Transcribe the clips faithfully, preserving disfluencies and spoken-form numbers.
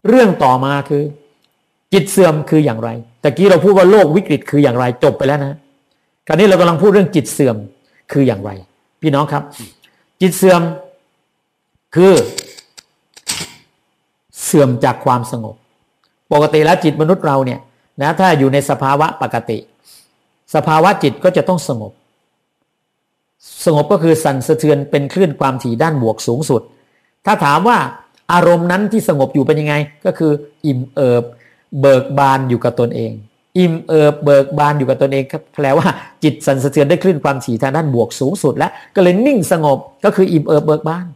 เรื่องต่อมาคือจิตเสื่อมคืออย่างไรแต่กี้เราพูดว่าโลกวิกฤตคืออย่างไรจบไปแล้วนะคราวนี้เรากำลังพูดเรื่องจิตเสื่อมคืออย่างไรพี่น้องครับจิตเสื่อมคือเสื่อมจากความสงบปกติแล้วจิตมนุษย์เราเนี่ยนะถ้าอยู่ในสภาวะปกติสภาวะจิตก็จะต้องสงบสงบก็คือสั่นสะเทือนเป็นคลื่นความถี่ด้านบวกสูงสุดถ้าถามว่าอารมณ์นั้นที่สงบอยู่เป็นยังไงก็คืออิ่มเอิบเบิกบานอยู่กับตนเองอิ่มเอิบเบิกบานอยู่กับตนเองแปลว่าจิตสั่นสะเทือนได้คลื่นความถี่ทางด้านบวกสูงสุดแล้วก็เลยนิ่งสงบก็คืออิ่มเอิบเบิกบาน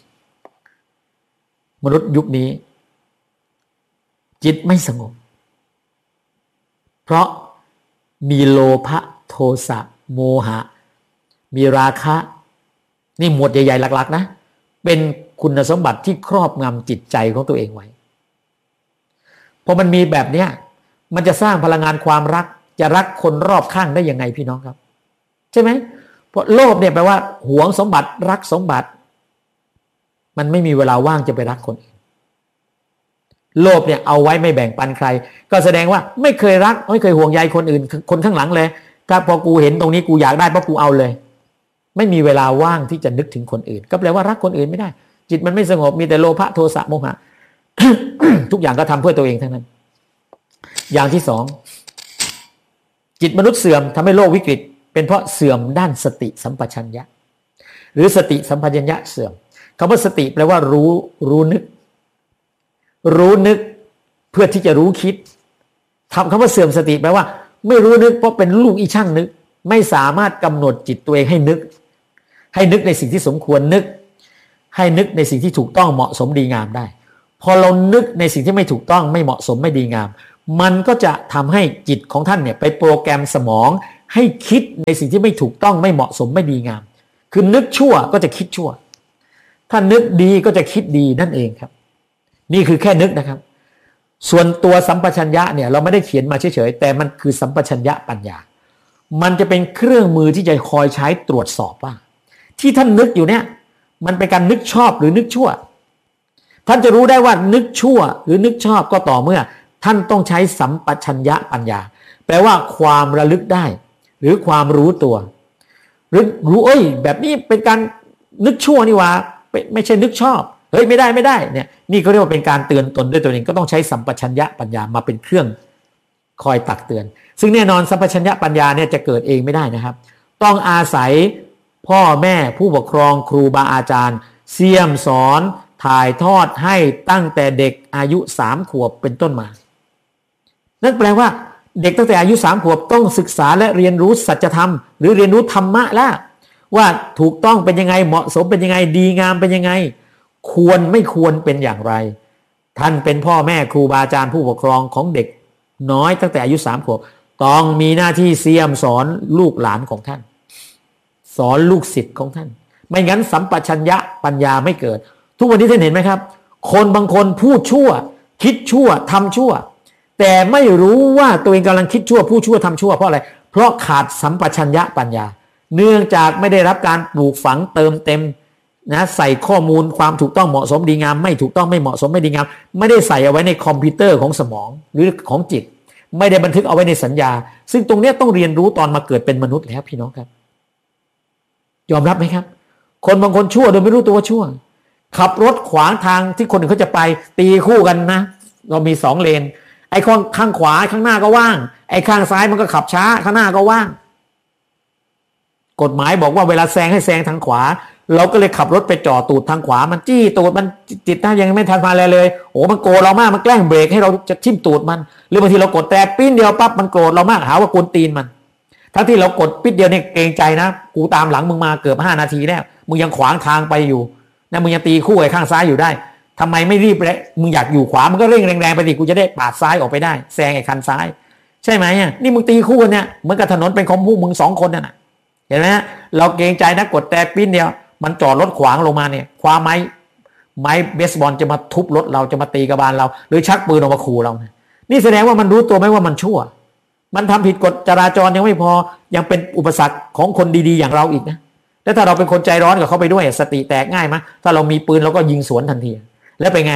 มนุษย์ยุคนี้จิตไม่สงบเพราะมีโลภะโทสะโมหะมีราคะนี่หมวดใหญ่ๆหลักๆนะเป็นคุณสมบัติที่ครอบงำจิตใจของตัวเองไว้พอมันมีแบบเนี้ยมันจะสร้างพลังงานความรักจะรักคนรอบข้างได้ยังไงพี่น้องครับใช่ไหมเพราะโลภเนี่ยแปลว่าหวงสมบัติรักสมบัติมันไม่มีเวลาว่างจะไปรักคนอื่นโลภเนี่ยเอาไว้ไม่แบ่งปันใครก็แสดงว่าไม่เคยรักไม่เคยห่วงใยคนอื่นคนข้างหลังเลยถ้าพอกูเห็นตรงนี้กูอยากได้เพราะกูเอาเลยไม่มีเวลาว่างที่จะนึกถึงคนอื่นก็แปลว่ารักคนอื่นไม่ได้จิตมันไม่สงบมีแต่โลภะโทสะโมหะ ทุกอย่างก็ทำเพื่อตัวเองทั้งนั้นอย่างที่สองจิตมนุษย์เสื่อมทำให้โลกวิกฤตเป็นเพราะเสื่อมด้านสติสัมปชัญญะหรือสติสัมปชัญญะเสื่อมคำว่าสติแปลว่ารู้รู้นึกรู้นึกเพื่อที่จะรู้คิดทำคำว่าเสื่อมสติแปลว่าไม่รู้นึกเพราะเป็นลูกอีช่างนึกไม่สามารถกำหนดจิตตัวเองให้นึกให้นึกในสิ่งที่สมควรนึกให้นึกในสิ่งที่ถูกต้องเหมาะสมดีงามได้พอเรานึกในสิ่งที่ไม่ถูกต้องไม่เหมาะสมไม่ดีงามมันก็จะทำให้จิตของท่านเนี่ยไปโปรแกรมสมองให้คิดในสิ่งที่ไม่ถูกต้องไม่เหมาะสมไม่ดีงามคือนึกชั่วก็จะคิดชั่วถ้านึกดีก็จะคิดดีนั่นเองครับนี่คือแค่นึกนะครับส่วนตัวสัมปชัญญะเนี่ยเราไม่ได้เขียนมาเฉยๆแต่มันคือสัมปชัญญะปัญญามันจะเป็นเครื่องมือที่จะคอยใช้ตรวจสอบว่าที่ท่านนึกอยู่เนี่ยมันเป็นการนึกชอบหรือนึกชั่วท่านจะรู้ได้ว่านึกชั่วหรือนึกชอบก็ต่อเมื่อท่านต้องใช้สัมปชัญญะปัญญาแปลว่าความระลึกได้หรือความรู้ตัวหรือรู้เอ้ยแบบนี้เป็นการนึกชั่วนี่หว่าไม่ใช่นึกชอบเฮ้ยไม่ได้ไม่ได้เนี่ยนี่เขาเรียกว่าเป็นการเตือนตนด้วยตัวเองก็ต้องใช้สัมปชัญญะปัญญามาเป็นเครื่องคอยตักเตือนซึ่งแน่นอนสัมปชัญญะปัญญาเนี่ยจะเกิดเองไม่ได้นะครับต้องอาศัยพ่อแม่ผู้ปกครองครูบาอาจารย์เสี่ยมสอนถ่ายทอดให้ตั้งแต่เด็กอายุสามขวบเป็นต้นมานั่นแปลว่าเด็กตั้งแต่อายุสามขวบต้องศึกษาและเรียนรู้สัจธรรมหรือเรียนรู้ธรรมะแล้วว่าถูกต้องเป็นยังไงเหมาะสมเป็นยังไงดีงามเป็นยังไงควรไม่ควรเป็นอย่างไรท่านเป็นพ่อแม่ครูบาอาจารย์ผู้ปกครองของเด็กน้อยตั้งแต่อายุสามขวบต้องมีหน้าที่เสี่ยมสอนลูกหลานของท่านสอนลูกศิษย์ของท่านไม่งั้นสัมปชัญญะปัญญาไม่เกิดทุกวันนี้ท่านเห็นไหมครับคนบางคนพูดชั่วคิดชั่วทำชั่วแต่ไม่รู้ว่าตัวเองกำลังคิดชั่วพูดชั่วทำชั่วเพราะอะไรเพราะขาดสัมปชัญญะปัญญาเนื่องจากไม่ได้รับการปลูกฝังเติมเต็มนะใส่ข้อมูลความถูกต้องเหมาะสมดีงามไม่ถูกต้องไม่เหมาะสมไม่ดีงามไม่ได้ใส่เอาไว้ในคอมพิวเตอร์ของสมองหรือของจิตไม่ได้บันทึกเอาไว้ในสัญญาซึ่งตรงนี้ต้องเรียนรู้ตอนมาเกิดเป็นมนุษย์แล้วพี่น้องครับยอมรับไหมครับคนบางคนชั่วโดยไม่รู้ตัวว่าชั่วขับรถขวางทางที่คนอื่นเขาจะไปตีคู่กันนะเรามีสองเลนไอ้ข้างข้างขวาข้างหน้าก็ว่างไอ้ข้างซ้ายมันก็ขับช้าข้างหน้าก็ว่างกฎหมายบอกว่าเวลาแซงให้แซงทางขวาเราก็เลยขับรถไปจ่อตูดทางขวามันจี้ตูดมันจิตหน้ายังไม่ทันมาเลยเลยโอ้มันโกรธเรามากมันแกล้งเบรกให้เราจะทิ่มตูดมันหรือบางทีเรากดแต่ปิ้นเดียวปั๊บมันโกรธเรามากหาว่ากูตีนมันทั้งที่เรากดปิ๊ดเดียวเนี่ยเกรงใจนะกูตามหลังมึงมาเกือบห้านาทีแล้วมึงยังขวางทางไปอยู่นะมึงยังตีคู่ไอ้ข้างซ้ายอยู่ได้ทำไมไม่รีบเลยมึงอยากอยู่ขวามึงก็เร่งแรงๆไปดิกูจะได้ปาดซ้ายออกไปได้แซงไอ้คันซ้ายใช่ไหมเนี่ยนี่มึงตีคู่กันเนี่ยเหมือนกับถนนเป็นของพวกมึงสองคนน่ะเห็นไหมฮะเราเกรงใจนะกดแต่ปิ้นเดียวมันจอดรถขวางลงมาเนี่ยคว้าไม้ไม้เบสบอลจะมาทุบรถเราจะมาตีกระบาลเราหรือชักปืนออกมาขู่เรานี่แสดงว่ามันรู้ตัวไหมว่ามันชั่วมันทำผิดกฎจราจรยังไม่พอยังเป็นอุปสรรคของคนดีๆอย่างเราอีกนะแล้วถ้าเราเป็นคนใจร้อนกับเขาไปด้วยสติแตกง่ายไหมถ้าเรามีปืนเราก็ยิงสวนทันทีแล้วเป็นไงฮะ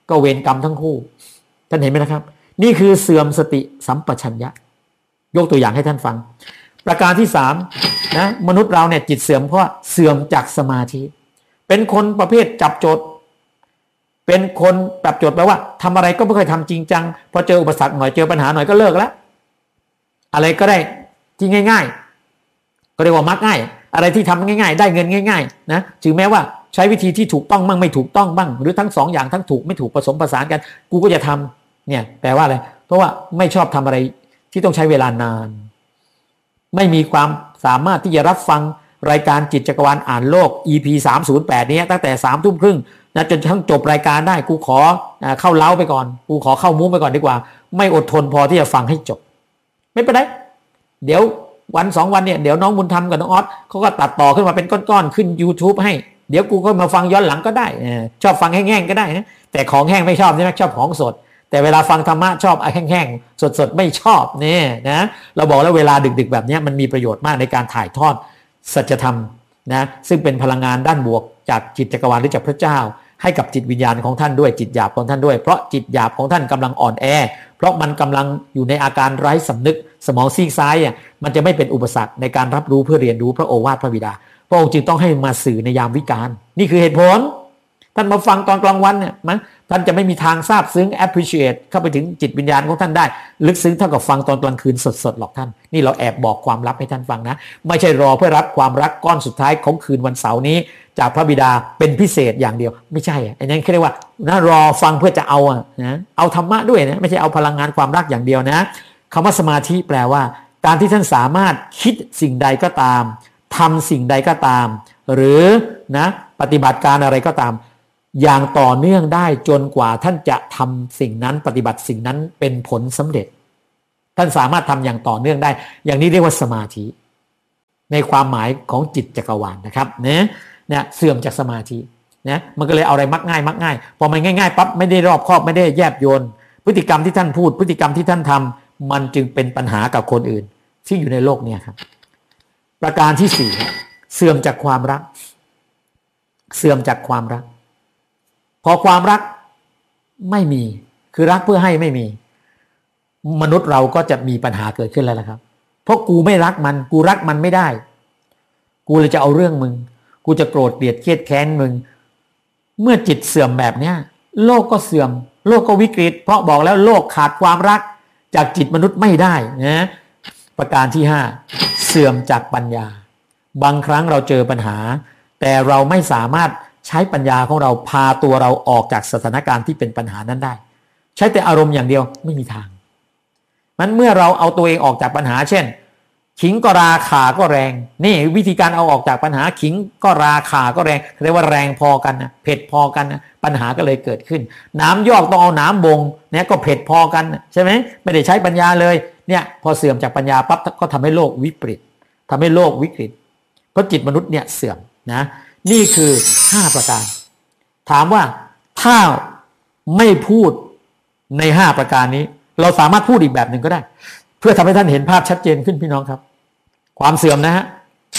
ก็เวรกรรมทั้งคู่ท่านเห็นไหมนะครับนี่คือเสื่อมสติสัมปชัญญะยกตัวอย่างให้ท่านฟังประการที่สามนะมนุษย์เราเนี่ยจิตเสื่อมเพราะเสื่อมจากสมาธิเป็นคนประเภทจับโจทย์เป็นคนจับโจทย์แปลว่าทำอะไรก็ไม่เคยทำจริงจังพอเจออุปสรรคหน่อยเจอปัญหาหน่อยก็เลิกแล้วอะไรก็ได้ที่ง่ายๆก็เรียกว่ามักง่ายอะไรที่ทำง่ายๆได้เงินง่ายๆนะถึงแม้ว่าใช้วิธีที่ถูกต้องบ้างไม่ถูกต้องบ้างหรือทั้งสองอย่างทั้งถูกไม่ถูกผสมผสานกันกูก็จะทำเนี่ยแปลว่าอะไรเพราะว่าไม่ชอบทำอะไรที่ต้องใช้เวลานานไม่มีความสามารถที่จะรับฟังรายการจิตจักรวาลอ่านโลก อี พี สามศูนย์แปดนี้ตั้งแต่สามทุ่มครึ่งนะจนทั้งจบรายการได้กูขอเข้าเล้าไปก่อนกูขอเข้ามุ้งไปก่อนดีกว่าไม่อดทนพอที่จะฟังให้จบไม่เป็นไรเดี๋ยววันสองวันเนี่ยเดี๋ยวน้องบุญธรรมกับน้องออสเขาก็ตัดต่อขึ้นมาเป็นก้อนๆขึ้น YouTube ให้เดี๋ยวกูก็มาฟังย้อนหลังก็ได้ชอบฟังแห้งๆก็ได้นะแต่ของแห้งไม่ชอบใช่ไหมชอบของสดแต่เวลาฟังธรรมะชอบแห้งๆสดๆไม่ชอบเนี่ยนะเราบอกแล้วเวลาดึกๆแบบนี้มันมีประโยชน์มากในการถ่ายทอดสัจธรรมนะซึ่งเป็นพลังงานด้านบวกจากจิตจักรวาลหรือจากพระเจ้าให้กับจิตวิญญาณของท่านด้วยจิตหยาบของท่านด้วยเพราะจิตหยาบของท่านกำลังอ่อนแอเพราะมันกำลังอยู่ในอาการไร้สำนึกสมองซีกซ้ายอ่ะมันจะไม่เป็นอุปสรรคในการรับรู้เพื่อเรียนรู้พระโอวาทพระบิดาพระองค์จึงต้องให้มาสื่อในยามวิกาลนี่คือเหตุผลท่านมาฟังตอนกลางวันเนี่ยมั้งท่านจะไม่มีทางทราบซึ้ง appreciate เข้าไปถึงจิตวิญญาณของท่านได้ลึกซึ้งเท่ากับฟังตอนกลางคืนสดๆหรอกท่านนี่เราแอบบอกความลับให้ท่านฟังนะไม่ใช่รอเพื่อรับความรักก้อนสุดท้ายของคืนวันเสาร์นี้จากพระบิดาเป็นพิเศษอย่างเดียวไม่ใช่อ่ะอันนั้นเขาเรียกว่านะรอฟังเพื่อจะเอาอ่ะนะเอาธรรมะด้วยนะไม่ใช่เอาพลังงานความรักอย่างเดียวนะคำว่าสมาธิแปลว่าการที่ท่านสามารถคิดสิ่งใดก็ตามทำสิ่งใดก็ตามหรือนะปฏิบัติการอะไรก็ตามอย่างต่อเนื่องได้จนกว่าท่านจะทำสิ่งนั้นปฏิบัติสิ่งนั้นเป็นผลสำเร็จท่านสามารถทำอย่างต่อเนื่องได้อย่างนี้เรียกว่าสมาธิในความหมายของจิตจักรวาลนะครับเนี่ยเนี่ยเสื่อมจากสมาธินะมันก็เลยเอาอะไรมักง่ายมักง่ายพอมันง่ายๆปั๊บไม่ได้รอบคอบไม่ได้แยบยลพฤติกรรมที่ท่านพูดพฤติกรรมที่ท่านทำมันจึงเป็นปัญหากับคนอื่นที่อยู่ในโลกนี้ครับประการที่สี่เสื่อมจากความรักเสื่อมจากความรักพอความรักไม่มีคือรักเพื่อให้ไม่มีมนุษย์เราก็จะมีปัญหาเกิดขึ้นแล้วละครับเพราะกูไม่รักมันกูรักมันไม่ได้กูเลยจะเอาเรื่องมึงกูจะโกรธเกลียดเครียดแค้นมึงเมื่อจิตเสื่อมแบบเนี้ยโลกก็เสื่อมโลกก็วิกฤตเพราะบอกแล้วโลกขาดความรักจากจิตมนุษย์ไม่ได้นะประการที่ห้าเสื่อมจากปัญญาบางครั้งเราเจอปัญหาแต่เราไม่สามารถใช้ปัญญาของเราพาตัวเราออกจากสถานการณ์ที่เป็นปัญหานั้นได้ใช้แต่อารมณ์อย่างเดียวไม่มีทางมันเมื่อเราเอาตัวเองออกจากปัญหาเช่นขิงก็ราขาก็แรงนี่วิธีการเอาออกจากปัญหาขิงก็ราขาก็แรงเรียกว่าแรงพอกันนะเผ็ดพอกันนะปัญหาก็เลยเกิดขึ้นน้ำยอกต้องเอาน้ำบงเนี่ยก็เผ็ดพอกันใช่ไหมไม่ได้ใช้ปัญญาเลยเนี่ยพอเสื่อมจากปัญญาปั๊บก็ทำให้โลกวิปริตทำให้โลกวิกฤตเพราะจิตมนุษย์เนี่ยเสื่อมนะนี่คือห้าประการถามว่าถ้าไม่พูดในห้าประการนี้เราสามารถพูดอีกแบบหนึ่งก็ได้เพื่อทำให้ท่านเห็นภาพชัดเจนขึ้นพี่น้องครับความเสื่อมนะฮะ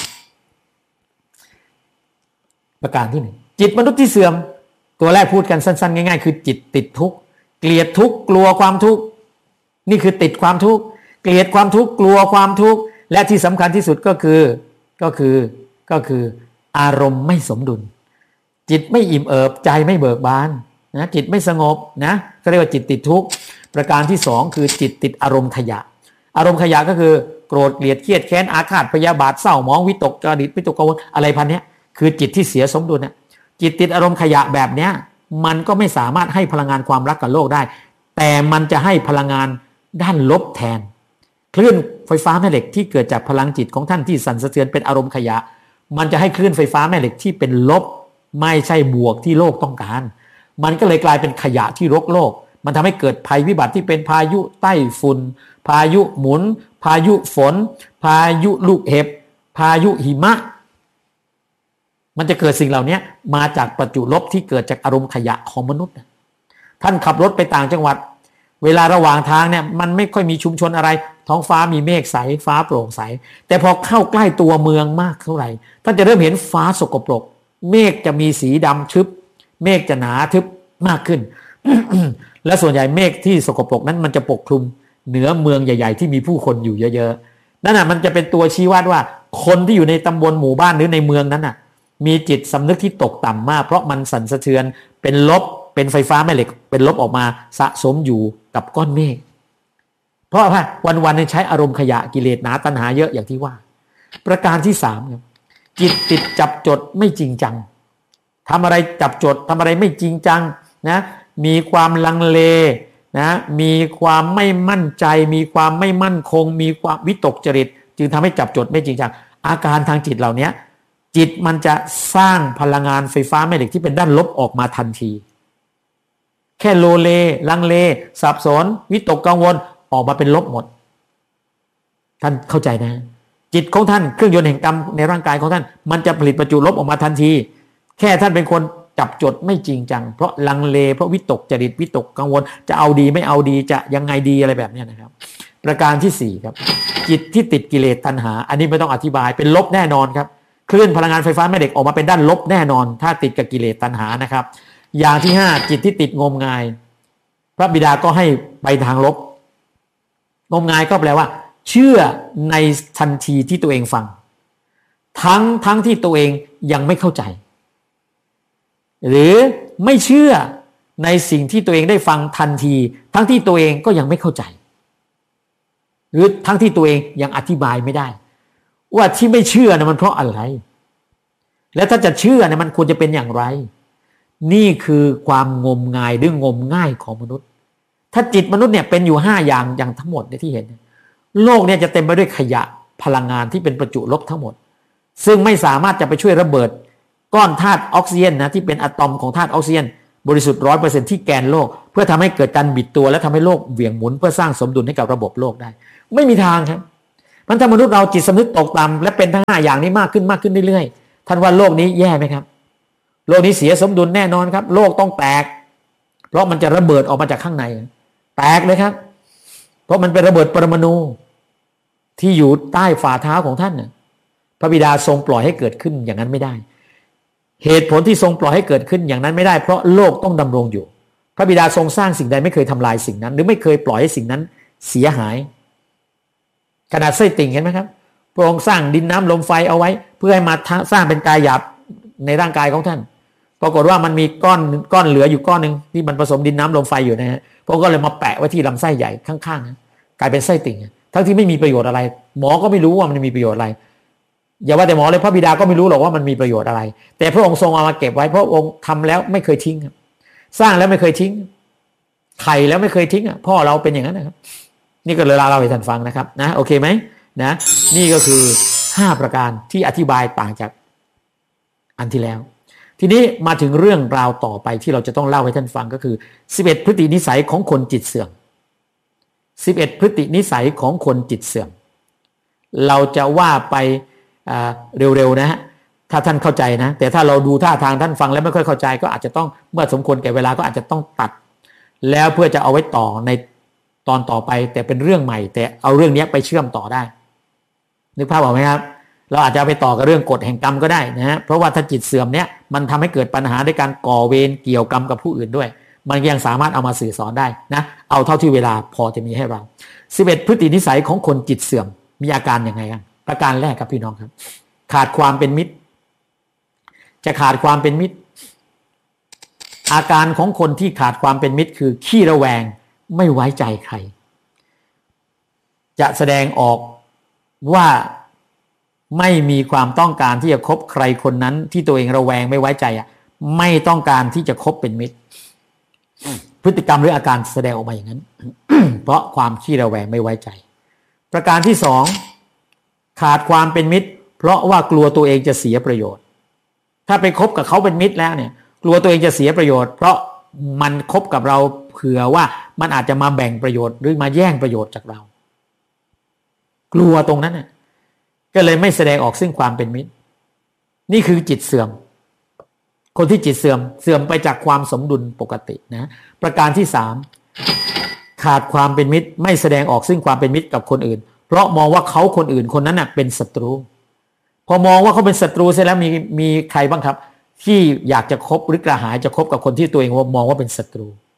ประการที่หนึ่งจิตมนุษย์ที่เสื่อมตัวแรกพูดกันสั้นๆง่ายๆคือจิตติดทุกข์เกลียดทุกข์กลัวความทุกข์นี่คือติดความทุกข์เกลียดความทุกข์กลัวความทุกข์และที่สำคัญที่สุดก็คือก็คือก็คืออารมณ์ไม่สมดุลจิตไม่อิ่มเอิบใจไม่เบิกบานนะจิตไม่สงบนะก็เรียกว่าจิตติดทุกข์ประการที่สองคือจิตติดอารมณ์ขยะอารมณ์ขยะก็คือโกรธเกลียดเครียดแค้นอาฆาตพยาบาทเศร้าหมองวิตกจริตวิตกกังวลอะไรพันนี้คือจิตที่เสียสมดุลนะจิตติดอารมณ์ขยะแบบเนี้ยมันก็ไม่สามารถให้พลังงานความรักกับโลกได้แต่มันจะให้พลังงานด้านลบแทนคลื่นไฟฟ้าแม่เหล็กที่เกิดจากพลังจิตของท่านที่สั่นสะเทือนเป็นอารมณ์ขยะมันจะให้คลื่นไฟฟ้าแม่เหล็กที่เป็นลบไม่ใช่บวกที่โลกต้องการมันก็เลยกลายเป็นขยะที่รกโลกมันทำให้เกิดภัยพิบัติที่เป็นพายุไต้ฝุ่นพายุหมุนพายุฝนพายุลูกเห็บพายุหิมะมันจะเกิดสิ่งเหล่านี้มาจากประจุลบที่เกิดจากอารมณ์ขยะของมนุษย์ท่านขับรถไปต่างจังหวัดเวลาระหว่างทางเนี่ยมันไม่ค่อยมีชุมชนอะไรท้องฟ้ามีเมฆใสฟ้าโปร่งใสแต่พอเข้าใกล้ตัวเมืองมากเท่าไหร่ท่านจะเริ่มเห็นฟ้าสกปรกเมฆจะมีสีดำทึบเมฆจะหนาทึบมากขึ้นและส่วนใหญ่เมฆที่สกปรกนั้นมันจะปกคลุมเหนือเมืองใหญ่ๆที่มีผู้คนอยู่เยอะๆนั่นน่ะมันจะเป็นตัวชี้วัดว่าคนที่อยู่ในตำบลหมู่บ้านหรือในเมืองนั้นน่ะมีจิตสำนึกที่ตกต่ำมากเพราะมันสั่นสะเทือนเป็นลบเป็นไฟฟ้าแม่เหล็กเป็นลบออกมาสะสมอยู่กับก้อนเมฆเพราะว่าวันๆใช้อารมณ์ขยะกิเลสหนาตัณหาเยอะอย่างที่ว่าประการที่สามครับจิตติดจับจดไม่จริงจังทำอะไรจับจดทำอะไรไม่จริงจังนะมีความลังเลนะมีความไม่มั่นใจมีความไม่มั่นคงมีความวิตกจริตจึงทำให้จับจดไม่จริงจังอาการทางจิตเหล่านี้จิตมันจะสร้างพลังงานไฟฟ้าแม่เหล็กที่เป็นด้านลบออกมาทันทีแค่โลเลลังเลสับสนวิตกกังวลออกมาเป็นลบหมดท่านเข้าใจนะจิตของท่านเครื่องยนต์แห่งกรรมในร่างกายของท่านมันจะผลิตประจุลบออกมาทันทีแค่ท่านเป็นคนจับจดไม่จริงจังเพราะลังเลเพราะวิตกจริตวิตกกังวลจะเอาดีไม่เอาดีจะยังไงดีอะไรแบบนี้นะครับประการที่สี่ครับจิตที่ติดกิเลสตัณหาอันนี้ไม่ต้องอธิบายเป็นลบแน่นอนครับคลื่นพลังงานไฟฟ้าแม่เหล็กออกมาเป็นด้านลบแน่นอนถ้าติดกับกิเลสตัณหานะครับอย่างที่ห้าจิตที่ติดงมงายพระบิดาก็ให้ไปทางลบงมงายก็แปลว่าเชื่อในทันทีที่ตัวเองฟังทั้งทั้งที่ตัวเองยังไม่เข้าใจหรือไม่เชื่อในสิ่งที่ตัวเองได้ฟังทันทีทั้งที่ตัวเองก็ยังไม่เข้าใจหรือทั้งที่ตัวเองยังอธิบายไม่ได้ว่าที่ไม่เชื่อนะมันเพราะอะไรและถ้าจะเชื่อนะมันควรจะเป็นอย่างไรนี่คือความงมงายหรืองมง่ายของมนุษย์ถ้าจิตมนุษย์เนี่ยเป็นอยู่ห้าอย่างอย่างทั้งหมดที่เห็นโลกเนี่ยจะเต็มไปด้วยขยะพลังงานที่เป็นประจุลบทั้งหมดซึ่งไม่สามารถจะไปช่วยระเบิดก้อนธาตุออกซิเจนนะที่เป็นอะตอมของธาตุออกซิเจนบริสุทธิ์ ร้อยเปอร์เซ็นต์ ที่แกนโลกเพื่อทำให้เกิดการบิดตัวและทำให้โลกเหวี่ยงหมุนเพื่อสร้างสมดุลให้กับระบบโลกได้ไม่มีทางครับมันถ้ามนุษย์เราจิตสำนึกตกต่ำและเป็นทั้งห้าอย่างนี้มากขึ้นมากขึ้นเรื่อยๆท่านว่าโลกนี้แย่ไหมครับโลกนี้เสียสมดุลแน่นอนครับโลกต้องแตกเพราะมันจะระเบิดออกมาจากข้างในแตกเลยครับเพราะมันเป็นระเบิดปรมาณูที่อยู่ใต้ฝ่าเท้าของท่านน่ะพระบิดาทรงปล่อยให้เกิดขึ้นอย่างนั้นไม่ได้เหตุผลที่ทรงปล่อยให้เกิดขึ้นอย่างนั้นไม่ได้เพราะโลกต้องดำรงอยู่พระบิดาทรงสร้างสิ่งใดไม่เคยทำลายสิ่งนั้นหรือไม่เคยปล่อยให้สิ่งนั้นเสียหายขนาดไส้ติ่งเห็นไหมครับพระองค์สร้างดินน้ำลมไฟเอาไว้เพื่อให้มาสร้างเป็นกายหยาบในร่างกายของท่านปรากฏว่ามันมีก้อนก้อนเหลืออยู่ก้อนนึงที่มันผสมดินน้ำลมไฟอยู่นะฮะพระองค์ก็เลยมาแปะไว้ที่ลำไส้ใหญ่ข้างๆนะกลายเป็นไส้ติ่งทั้งที่ไม่มีประโยชน์อะไรหมอก็ไม่รู้ว่ามันมีประโยชน์อะไรอย่าว่าแต่หมอเลยพระบิดาก็ไม่รู้หรอกว่ามันมีประโยชน์อะไรแต่พระองค์ทรงเอามาเก็บไว้เพราะองค์ทำแล้วไม่เคยทิ้งสร้างแล้วไม่เคยทิ้งไข่แล้วไม่เคยทิ้งอ่ะพ่อเราเป็นอย่างนั้นนะครับนี่ก็เลยเล่าให้ท่านฟังนะครับนะโอเคไหมนะนี่ก็คือห้าประการที่อธิบายต่างจากอันที่แล้วทีนี้มาถึงเรื่องราวต่อไปที่เราจะต้องเล่าให้ท่านฟังก็คือสิบเอ็ดพฤตินิสัยของคนจิตเสื่อมสิบเอ็ดพฤตินิสัยของคนจิตเสื่อมเราจะว่าไปเร็วๆนะฮะถ้าท่านเข้าใจนะแต่ถ้าเราดูท่าทางท่านฟังแล้วไม่ค่อยเข้าใจก็อาจจะต้องเมื่อสมควรแก่เวลาก็อาจจะต้องตัดแล้วเพื่อจะเอาไว้ต่อในตอนต่อไปแต่เป็นเรื่องใหม่แต่เอาเรื่องนี้ไปเชื่อมต่อได้นึกภาพออกไหมครับเราอาจจะไปต่อกับเรื่องกฎแห่งกรรมก็ได้นะฮะเพราะว่าถ้าจิตเสื่อมเนี้ยมันทำให้เกิดปัญหาด้วยการก่อเวรเกี่ยวกรรมกับผู้อื่นด้วยมันยังสามารถเอามาสื่อสอนได้นะเอาเท่าที่เวลาพอจะมีให้เราสิบเอ็ดพฤตินิสัยของคนจิตเสื่อมมีอาการยังไงกันประการแรกครับพี่น้องครับขาดความเป็นมิตรจะขาดความเป็นมิตรอาการของคนที่ขาดความเป็นมิตรคือขี้ระแวงไม่ไว้ใจใครจะแสดงออกว่าไม่มีความต้องการที่จะคบใครคนนั้นที่ตัวเองระแวงไม่ไว้ใจอ่ะไม่ต้องการที่จะคบเป็นมิตรพฤติกรรมหรืออาการแสดงออกมาอย่างนั้น เพราะความขี้ระแวงไม่ไว้ใจประการที่สองขาดความเป็นมิตรเพราะว่ากลัวตัวเองจะเสียประโยชน์ถ้าไปคบกับเขาเป็นมิตรแล้วเนี่ยกลัวตัวเองจะเสียประโยชน์เพราะมันคบกับเราเผื่อว่ามันอาจจะมาแบ่งประโยชน์หรือมาแย่งประโยชน์จากเรากลัวตรงนั้นน่ะก็เลยไม่แสดงออกซึ่งความเป็นมิตรนี่คือจิตเสื่อมคนที่จิตเสื่อมเสื่อมไปจากความสมดุลปกตินะประการที่สามขาดความเป็นมิตรไม่แสดงออกซึ่งความเป็นมิตรกับคนอื่นเพราะมองว่าเขาคนอื่นคนนั้นน่ะเป็นศัตรูพอมองว่าเขาเป็นศัตรูเสร็จแล้วมีมีใครบ้างครับที่อยากจะคบหรือกระหายจะคบกับคนที่ตัวเองมองว่าเป็นศัตรู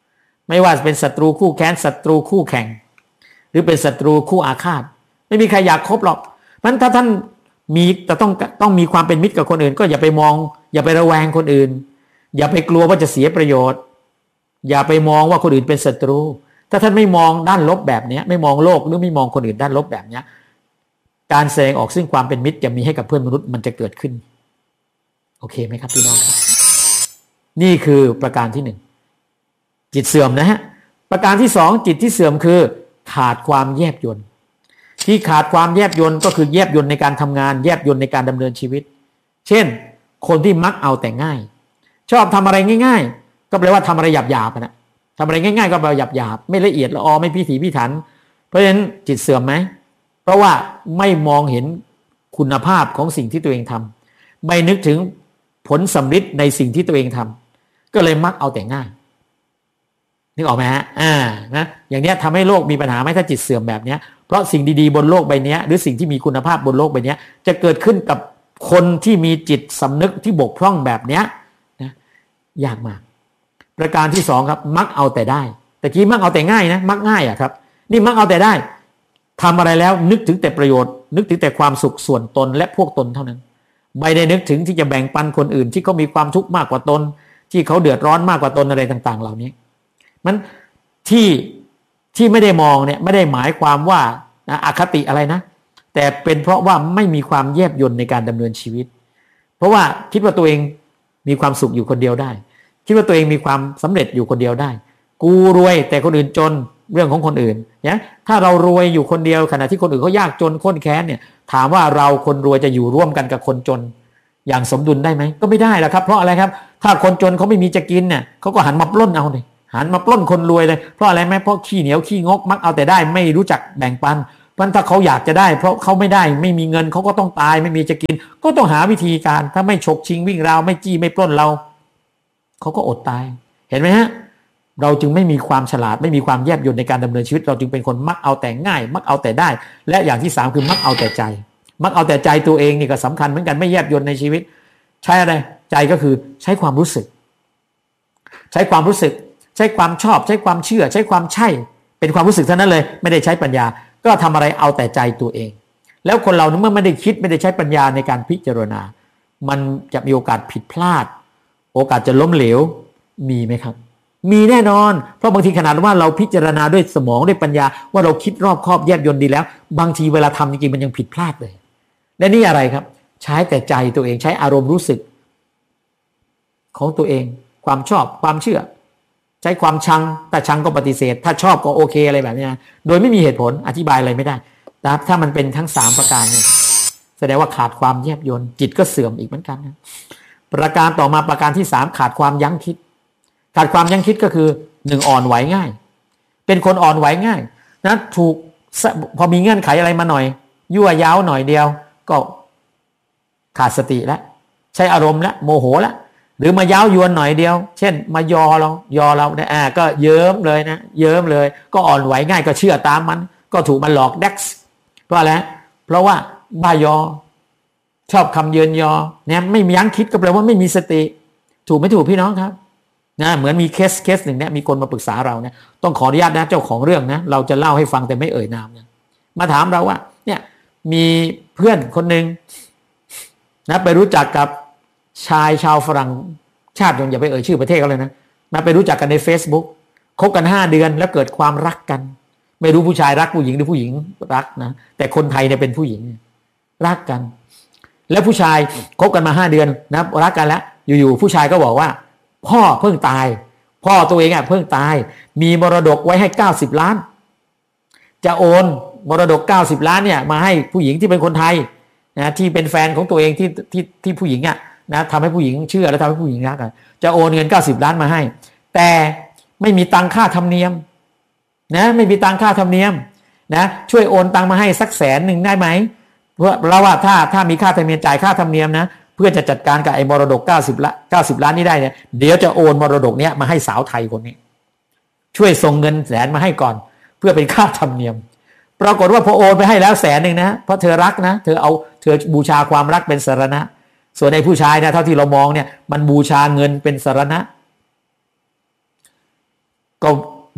ไม่ว่าเป็นศัตรูคู่แค้นศัตรูคู่แข่งหรือเป็นศัตรูคู่อาฆาตไม่มีใครอยากคบหรอกเพราะฉะนั้นถ้าท่านมีแต่ต้องต้องมีความเป็นมิตรกับคนอื่นก็อย่าไปมองอย่าไประแวงคนอื่นอย่าไปกลัวว่าจะเสียประโยชน์อย่าไปมองว่าคนอื่นเป็นศัตรูถ้าท่านไม่มองด้านลบแบบนี้ไม่มองโลกหรือไม่มองคนอื่นด้านลบแบบนี้การแสดงออกซึ่งความเป็นมิตรจะมีให้กับเพื่อนมนุษย์มันจะเกิดขึ้นโอเคไหมครับพี่น้องนี่คือประการที่หนึ่งจิตเสื่อมนะฮะประการที่สองจิตที่เสื่อมคือขาดความแยบยลที่ขาดความแยบยลก็คือแยบยลในการทำงานแยบยลในการดำเนินชีวิตเช่นคนที่มักเอาแต่ง่ายชอบทำอะไรง่ายๆก็แปลว่าทำอะไรหยาบๆนะทำอะไรง่ายๆก็แปลว่าหยาบๆไม่ละเอียดละออไม่พิถีพิถันเพราะฉะนั้นจิตเสื่อมไหมเพราะว่าไม่มองเห็นคุณภาพของสิ่งที่ตัวเองทำไม่นึกถึงผลสำฤทธิ์ในสิ่งที่ตัวเองทำก็เลยมักเอาแต่ง่ายนึกออกไหมฮะอ่านะอย่างนี้ทำให้โลกมีปัญหาไหมถ้าจิตเสื่อมแบบนี้เพราะสิ่งดีๆบนโลกใบนี้หรือสิ่งที่มีคุณภาพบนโลกใบนี้จะเกิดขึ้นกับคนที่มีจิตสำนึกที่บกพร่องแบบนี้นะยากมากประการที่สองครับมักเอาแต่ได้แต่กี้มักเอาแต่ง่ายนะมักง่ายอ่ะครับนี่มักเอาแต่ได้ทำอะไรแล้วนึกถึงแต่ประโยชน์นึกถึงแต่ความสุขส่วนตนและพวกตนเท่านั้นไม่ได้นึกถึงที่จะแบ่งปันคนอื่นที่เขามีความทุกข์มากกว่าตนที่เขาเดือดร้อนมากกว่าตนอะไรต่างๆเหล่านี้มันที่ที่ไม่ได้มองเนี่ยไม่ได้หมายความว่าอคติอะไรนะแต่เป็นเพราะว่าไม่มีความแยบยลในการดำเนินชีวิตเพราะว่าคิดว่าตัวเองมีความสุขอยู่คนเดียวได้คิดว่าตัวเองมีความสำเร็จอยู่คนเดียวได้กูรวยแต่คนอื่นจนเรื่องของคนอื่นเนี่ยถ้าเรารวยอยู่คนเดียวขณะที่คนอื่นเขายากจนข้นแค้นเนี่ยถามว่าเราคนรวยจะอยู่ร่วมกันกับคนจนอย่างสมดุลได้ไหมก็ไม่ได้แล้วครับเพราะอะไรครับถ้าคนจนเขาไม่มีจะกินเนี่ยเขาก็หันมาปล้นเอาเลยหันมาปล้นคนรวยเลยเพราะอะไรไหมเพราะขี้เหนียวขี้งกมักเอาแต่ได้ไม่รู้จักแบ่งปันเพราะถ้าเขาอยากจะได้เพราะเขาไม่ได้ไม่มีเงินเขาก็ต้องตายไม่มีจะกินก็ต้องหาวิธีการถ้าไม่ฉกชิงวิ่งราวไม่จี้ไม่ปล้นเราเขาก็อดตายเห็นไหมฮะเราจึงไม่มีความฉลาดไม่มีความแยบยลในการดำเนินชีวิตเราจึงเป็นคนมักเอาแต่ง่ายมักเอาแต่ได้และอย่างที่สามคือมักเอาแต่ใจมักเอาแต่ใจตัวเองนี่ก็สำคัญเหมือนกันไม่แยบยลในชีวิตใช้อะไรใจก็คือใช้ความรู้สึกใช้ความรู้สึกใช้ความชอบใช้ความเชื่อใช้ความใช่เป็นความรู้สึกเท่านั้นเลยไม่ได้ใช้ปัญญาก็ทำอะไรเอาแต่ใจตัวเองแล้วคนเราเมื่อไม่ได้คิดไม่ได้ใช้ปัญญาในการพิจารณามันจะมีโอกาสผิดพลาดโอกาสจะล้มเหลวมีไหมครับมีแน่นอนเพราะบางทีขนาดว่าเราพิจารณาด้วยสมองด้วยปัญญาว่าเราคิดรอบคอบแยบยลดีแล้วบางทีเวลาทำจริงๆมันยังผิดพลาดเลยและนี่อะไรครับใช้แต่ใจตัวเองใช้อารมณ์รู้สึกของตัวเองความชอบความเชื่อใช้ความชังถ้าชังก็ปฏิเสธถ้าชอบก็โอเคอะไรแบบนี้นะโดยไม่มีเหตุผลอธิบายอะไรไม่ได้แต่ถ้ามันเป็นทั้งสามประการเนี่ยแสดงว่าขาดความแยบยลจิตก็เสื่อมอีกเหมือนกันนะประการต่อมาประการที่สามขาดความยั้งคิดขาดความยั้งคิดก็คือหนึ่งอ่อนไหวง่ายเป็นคนอ่อนไหวง่ายนะถูกพอมีเงื่อนไขอะไรมาหน่อยยั่วย้าวหน่อยเดียวก็ขาดสติแล้วใช้อารมณ์แล้วโมโหแล้วหรือมาย้าวยวนหน่อยเดียวเช่นมายอเรายอเราเนี่ยอ่าก็เยิ้มเลยนะเยิ้มเลยก็อ่อนไหวง่ายก็เชื่อตามมันก็ถูกมันหลอกเด็กซ์เพราะอะไรเพราะว่าบ้ายอชอบคำเยินยอเนี่ยไม่มียั้งคิดก็แปลว่าไม่มีสติถูกไม่ถูกพี่น้องครับนะเหมือนมีเคสเคสหนึ่งเนี่ยมีคนมาปรึกษาเราเนี่ยต้องขออนุญาตนะเจ้าของเรื่องนะเราจะเล่าให้ฟังแต่ไม่เอ่ยนามนะมาถามเราว่าเนี่ยมีเพื่อนคนหนึ่งนะไปรู้จักกับชายชาวฝรั่งชาติอย่าไปเอ่ยชื่อประเทศเขาเลยนะมาไปรู้จักกันใน Facebook คบกันห้าเดือนแล้วเกิดความรักกันไม่รู้ผู้ชายรักผู้หญิงหรือผู้หญิงรักนะแต่คนไทยเนี่ยเป็นผู้หญิงรักกันแล้วผู้ชายคบกันมาห้าเดือนนะรักกันแล้วอยู่ๆผู้ชายก็บอกว่าพ่อเพิ่งตายพ่อตัวเองอ่ะเพิ่งตายมีมรดกไว้ให้เก้าสิบล้านจะโอนมรดกเก้าสิบล้านเนี่ยมาให้ผู้หญิงที่เป็นคนไทยนะที่เป็นแฟนของตัวเองที่ที่ที่ผู้หญิงอ่ะนะทำให้ผู้หญิงเชื่อและทำให้ผู้หญิงรักอ่ะจะโอนเงินเก้าสิบล้านมาให้แต่ไม่มีตังค่าธรรมเนียมนะไม่มีตังค่าธรรมเนียมนะช่วยโอนตังมาให้สักแสนหนึ่งได้ไหมเพราะเราว่าถ้าถ้ามีค่าธรรมเนียมจ่ายค่าธรรมเนียมนะเพื่อจะจัดการกับไอ้มรดกเก้าสิบละเก้าสิบล้านนี้ได้เนี่ยเดี๋ยวจะโอนมรดกเนี้ยมาให้สาวไทยคนนี้ช่วยส่งเงินแสนมาให้ก่อนเพื่อเป็นค่าธรรมเนียมปรากฏว่าพอโอนไปให้แล้วแสนหนึ่งนะเพราะเธอรักนะเธอเอาเธอบูชาความรักเป็นสรณะส่วนไอ้ผู้ชายนะเท่าที่เรามองเนี่ยมันบูชาเงินเป็นสรณะก็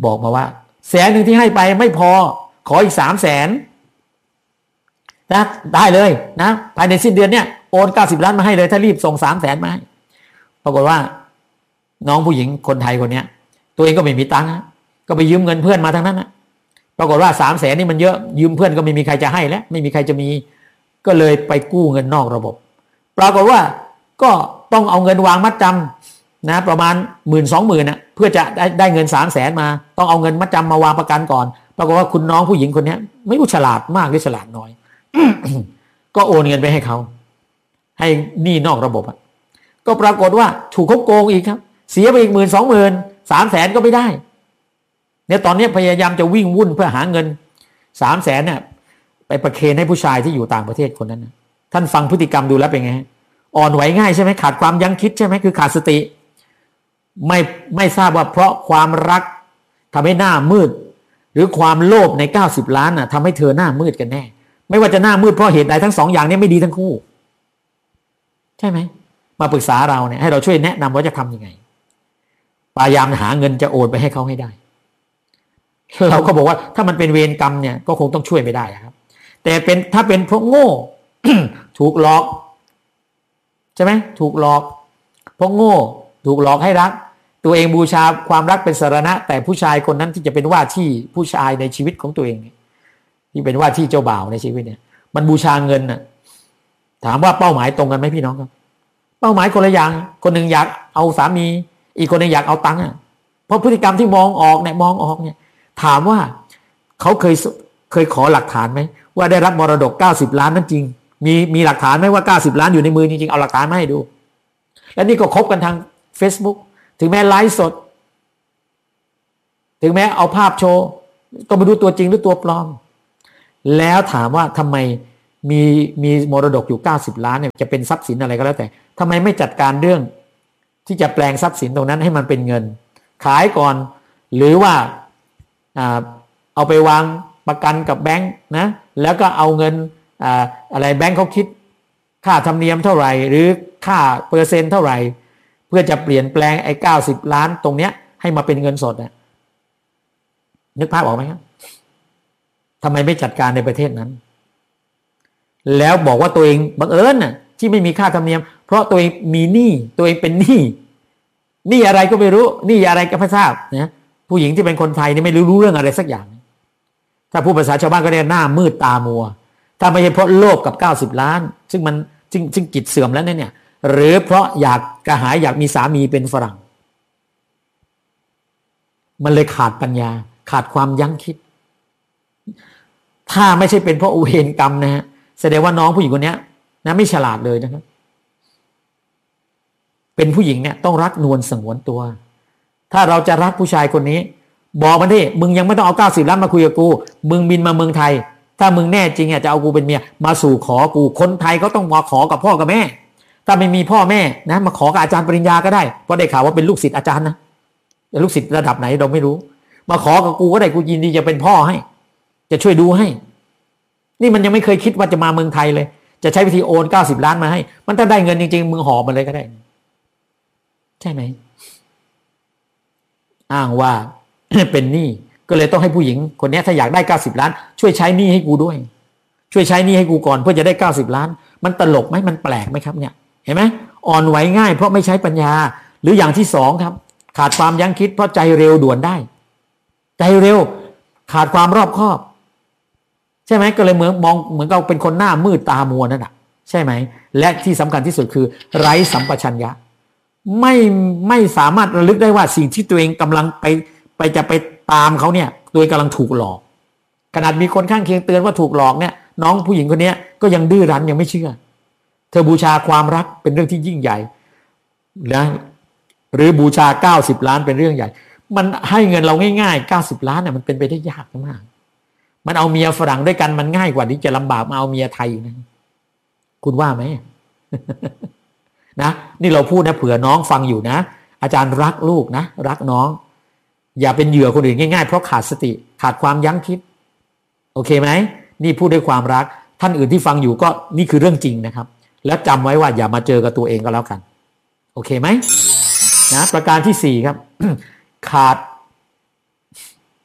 บอกมาว่าแสนหนึ่งที่ให้ไปไม่พอขออีกสามแสนนะได้เลยนะภายในสิ้นเดือนเนี่ยโอนเก้าสิบล้านมาให้เลยถ้ารีบส่งสามแสนมาให้ปรากฏว่าน้องผู้หญิงคนไทยคนนี้ตัวเองก็ไม่มีตังค์ก็ไปยืมเงินเพื่อนมาทั้งนั้นนะปรากฏว่าสามแสนนี่มันเยอะยืมเพื่อนก็ไม่มีใครจะให้แล้วไม่มีใครจะมีก็เลยไปกู้เงินนอกระบบปรากฏว่าก็ต้องเอาเงินวางมัดจำนะประมาณหมื่นสองหมื่นนะเพื่อจะได้ได้เงินสามแสนมาต้องเอาเงินมัดจำมาวางประกันก่อนปรากฏว่าคุณน้องผู้หญิงคนนี้ไม่รู้ฉลาดมากหรือฉลาดน้อย ก็โอนเงินไปให้เขาให้หนี้นอกระบบอ่ะก็ปรากฏว่าถูกเขาโกงอีกครับเสียไปอีกหมื่นสองหมื่นสามแสนก็ไม่ได้เนี่ยตอนนี้พยายามจะวิ่งวุ่นเพื่อหาเงินสามแสนเนี่ยไปประเคนให้ผู้ชายที่อยู่ต่างประเทศคนนั้นนะท่านฟังพฤติกรรมดูแล้วเป็นไงอ่อนไหวง่ายใช่ไหมขาดความยั้งคิดใช่ไหมคือขาดสติไม่ไม่ทราบว่าเพราะความรักทำให้หน้ามืดหรือความโลภในเก้าสิบล้านน่ะทำให้เธอหน้ามืดกันแน่ไม่ว่าจะหน้ามืดเพราะเหตุใดทั้งสองอย่างนี้ไม่ดีทั้งคู่ใช่ไหมมาปรึกษาเราเนี่ยให้เราช่วยแนะนำว่าจะทำยังไงพยายามหาเงินจะโอนไปให้เขาให้ได้เราก็บอกว่าถ้ามันเป็นเวรกรรมเนี่ยก็คงต้องช่วยไม่ได้ครับแต่เป็นถ้าเป็นเพราะโง่ ถูกหลอกใช่ไหมถูกหลอกเพราะโง่ถูกหลอกให้รักตัวเองบูชาความรักเป็นสรณะแต่ผู้ชายคนนั้นที่จะเป็นว่าที่ผู้ชายในชีวิตของตัวเองที่เป็นว่าที่เจ้าบ่าวในชีวิตเนี่ยมันบูชาเงินน่ะถามว่าเป้าหมายตรงกันไหมพี่น้องครับเป้าหมายคนละอย่างคนหนึ่งอยากเอาสามีอีกคนหนึ่งอยากเอาตังค์อ่ะเพราะพฤติกรรมที่มองออกเนี่ยมองออกเนี่ยถามว่าเขาเคยเคยขอหลักฐานไหมว่าได้รับมรดกเก้าสิบล้านนั้นจริงมีมีหลักฐานไหมว่าเก้าสิบล้านอยู่ในมือจริงๆเอาหลักฐานมาให้ดูและนี่ก็คบกันทาง Facebook ถึงแม้ไลฟ์สดถึงแม้เอาภาพโชว์ต้องมาดูตัวจริงหรือตัวปลอมแล้วถามว่าทำไมมีมีมรดกอยู่เก้าสิบล้านเนี่ยจะเป็นทรัพย์สินอะไรก็แล้วแต่ทำไมไม่จัดการเรื่องที่จะแปลงทรัพย์สินตรงนั้นให้มันเป็นเงินขายก่อนหรือว่าเอาไปวางประกันกับแบงค์นะแล้วก็เอาเงินอ่าอะไรแบงค์เขาคิดค่าธรรมเนียมเท่าไหร่หรือค่าเปอร์เซ็นต์เท่าไหร่เพื่อจะเปลี่ยนแปลงไอ้เก้าสิบล้านตรงเนี้ยให้มาเป็นเงินสดนะนึกภาพออกไหมครับทำไมไม่จัดการในประเทศนั้นแล้วบอกว่าตัวเองบังเอิญน่ะที่ไม่มีค่าธรรมเนียมเพราะตัวเองมีหนี้ตัวเองเป็นหนี้หนี้อะไรก็ไม่รู้หนี้อะไรก็ไม่ทราบนะผู้หญิงที่เป็นคนไทยนี่ไม่รู้เรื่องอะไรสักอย่างถ้าพูดภาษาชาวบ้านก็เรียกหน้ามืดตามัวถ้าไม่ใช่เพราะโลภกับเก้าสิบล้านซึ่งมันซึ่งซึ่งจิตเสื่อมแล้วเนี่ยหรือเพราะอยากกระหายอยากมีสามีเป็นฝรั่งมันเลยขาดปัญญาขาดความยั้งคิดถ้าไม่ใช่เป็นเพราะอุเวรกรรมนะฮะแสดงว่าน้องผู้หญิงคนนี้นะไม่ฉลาดเลยนะครับเป็นผู้หญิงเนี่ยต้องรักนวลสงวนตัวถ้าเราจะรักผู้ชายคนนี้บอกมันที่มึงยังไม่ต้องเอาเก้าสิบล้านมาคุยกับกูมึงบินมาเมืองไทยถ้ามึงแน่จริงอ่ะจะเอากูเป็นเมียมาสู่ขอกูคนไทยก็ต้องมาขอกับพ่อกับแม่ถ้าไม่มีพ่อแม่นะมาขอกับอาจารย์ปริญญาก็ได้เพราะได้ข่าวว่าเป็นลูกศิษย์อาจารย์นะแต่ลูกศิษย์ระดับไหนเราไม่รู้มาขอกับกูก็ได้กูยินดีจะเป็นพ่อให้จะช่วยดูให้นี่มันยังไม่เคยคิดว่าจะมาเมืองไทยเลยจะใช้วิธีโอนเก้าสิบล้านมาให้มันถ้าได้เงินจริงๆมึงหอบมันเลยก็ได้ใช่ไหมอ้างว่า เป็นหนี้ก็เลยต้องให้ผู้หญิงคนนี้ถ้าอยากได้เก้าสิบล้านช่วยใช้หนี้ให้กูด้วยช่วยใช้หนี้ให้กูก่อนเพื่อจะได้เก้าสิบล้านมันตลกไหมมันแปลกไหมครับเนี่ยเห็นไหมอ่อนไหวง่ายเพราะไม่ใช้ปัญญาหรืออย่างที่สองครับขาดความยั้งคิดเพราะใจเร็วด่วนได้ใจเร็วขาดความรอบคอบใช่ไหมก็เลยเหมือนมองเหมือนเราเป็นคนหน้ามืดตามัวนั่นแหะใช่ไหมและที่สำคัญที่สุดคือไร้สัมปชัญญะไม่ไม่สามารถระลึกได้ว่าสิ่งที่ตัวเองกำลังไปไปจะไปตามเขาเนี่ยตัวเองกำลังถูกหลอกขนาดมีคนข้างเคียงเตือนว่าถูกหลอกเนี่ยน้องผู้หญิงคนนี้ก็ยังดื้อรั้นยังไม่เชื่อเธอบูชาความรักเป็นเรื่องที่ยิ่งใหญ่นะหรือบูชาเก้าสิบล้านเป็นเรื่องใหญ่มันให้เงินเราง่ายๆเก้าสิบล้านเนี่ยมันเป็นไปได้ยากมากมันเอาเมียฝรั่งด้วยกันมันง่ายกว่าที่จะลำบากมาเอาเมียไทยนะคุณว่าไหม นะนี่เราพูดนะเผื่อน้องฟังอยู่นะอาจารย์รักลูกนะรักน้องอย่าเป็นเหยื่อคนอื่นง่ายๆเพราะขาดสติขาดความยั้งคิดโอเคไหมนี่พูดด้วยความรักท่านอื่นที่ฟังอยู่ก็นี่คือเรื่องจริงนะครับแล้วจำไว้ว่าอย่ามาเจอกับตัวเองก็แล้วกันโอเคไหมนะประการที่สี่ครับ ขาด